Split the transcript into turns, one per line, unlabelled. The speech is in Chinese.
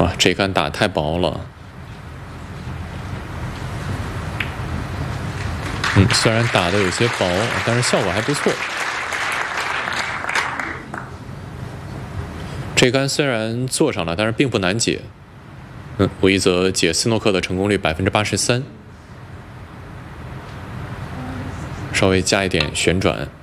哇，这杆打太薄了。虽然打的有些薄，但是效果还不错。这杆虽然做上了，但是并不难解。无一则解斯诺克的成功率83%，稍微加一点旋转。